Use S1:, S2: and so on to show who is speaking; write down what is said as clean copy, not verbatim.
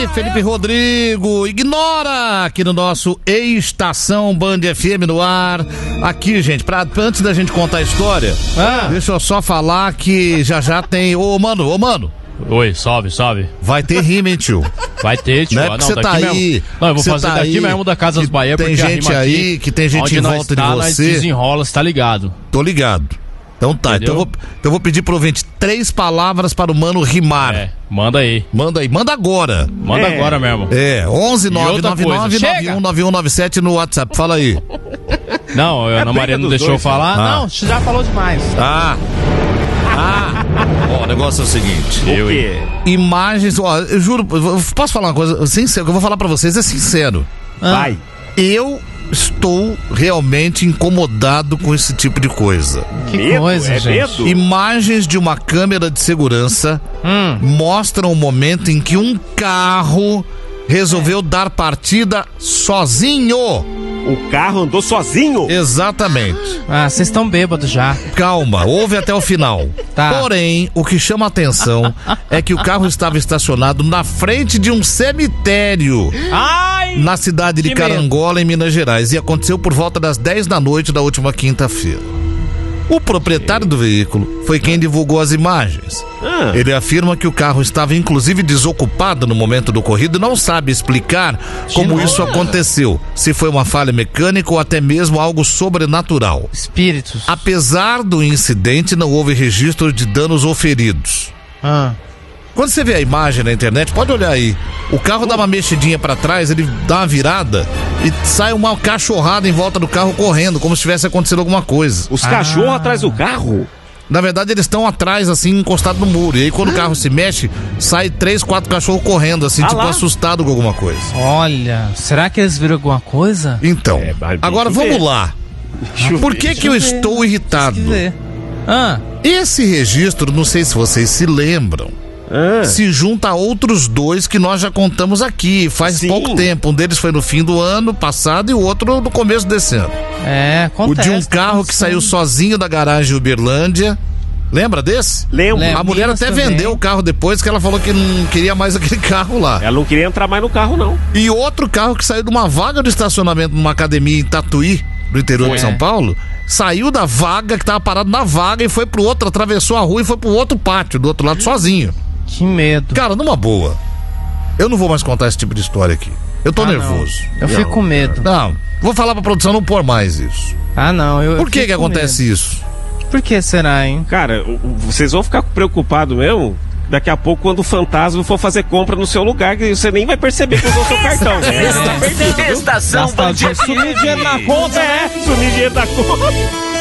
S1: aí, Felipe Rodrigo, ignora aqui no nosso Estação Band FM no ar. Aqui, gente, antes da gente contar a história, deixa eu só falar que já tem... Ô, mano.
S2: Oi, salve.
S1: Vai ter rima, hein, tio?
S2: Vai ter, tio.
S1: Não é que você tá aí...
S2: Mesmo. Não, eu vou fazer
S1: tá
S2: daqui mesmo da Casa das Bahia, porque
S1: tem gente aí, que tem gente em volta de você.
S2: Nós desenrola, você tá ligado?
S1: Tô ligado. Então tá, então eu vou pedir pro ouvinte 3 palavras para o mano rimar.
S2: Manda aí.
S1: Manda agora.
S2: Manda agora mesmo.
S1: 11 999 9197 no WhatsApp, fala aí.
S2: Não, a Ana Maria não deixou eu falar. Não, você já falou demais.
S1: Ó, o negócio é o seguinte.
S2: O quê?
S1: Imagens, eu juro, posso falar uma coisa sincero, que eu vou falar pra vocês, é sincero.
S3: Vai.
S1: Eu estou realmente incomodado com esse tipo de coisa.
S3: Que coisa, gente.
S1: Imagens de uma câmera de segurança mostram o momento em que um carro resolveu dar partida sozinho.
S3: O carro andou sozinho?
S1: Exatamente.
S4: Vocês estão bêbados já.
S1: Calma, ouve até o final.
S4: Tá.
S1: Porém, o que chama a atenção é que o carro estava estacionado na frente de um cemitério. Na cidade de Carangola, em Minas Gerais. E aconteceu por volta das 10 da noite da última quinta-feira. O proprietário do veículo foi quem divulgou as imagens. Ele afirma que o carro estava inclusive desocupado no momento do ocorrido e não sabe explicar como isso aconteceu. Se foi uma falha mecânica ou até mesmo algo sobrenatural.
S4: Espíritos.
S1: Apesar do incidente, não houve registro de danos ou feridos. Quando você vê a imagem na internet, pode olhar aí. O carro dá uma mexidinha pra trás, ele dá uma virada e sai uma cachorrada em volta do carro correndo, como se tivesse acontecido alguma coisa.
S3: Os cachorros atrás do carro?
S1: Na verdade, eles estão atrás, assim, encostados no muro. E aí, quando o carro se mexe, sai 3, 4 cachorros correndo, assim, assustado com alguma coisa.
S4: Olha, será que eles viram alguma coisa?
S1: Então, agora vamos lá. Por que eu estou irritado? Esse registro, não sei se vocês se lembram, se junta a outros 2 que nós já contamos aqui faz pouco tempo. Um deles foi no fim do ano passado e o outro no começo desse ano.
S4: Acontece.
S1: O de um carro que saiu sozinho da garagem em Uberlândia. Lembra desse?
S3: Lembro.
S1: A mulher até vendeu o carro depois, que ela falou que não queria mais aquele carro lá.
S3: Ela não queria entrar mais no carro, não.
S1: E outro carro que saiu de uma vaga de estacionamento numa academia em Tatuí, no interior de São Paulo, saiu da vaga, que tava parado na vaga, e foi pro outro, atravessou a rua e foi pro outro pátio, do outro lado, sozinho.
S4: Que medo.
S1: Cara, numa boa, eu não vou mais contar esse tipo de história aqui. Eu tô nervoso.
S4: Eu fico com medo.
S1: Não, vou falar pra produção não pôr mais isso.
S4: Por
S1: que acontece isso?
S4: Por que será, hein?
S3: Cara, vocês vão ficar preocupados mesmo daqui a pouco quando o fantasma for fazer compra no seu lugar, que você nem vai perceber que usou seu cartão.
S5: Estação Band FM.
S3: Sumir dinheiro na conta. Sumir dinheiro da conta.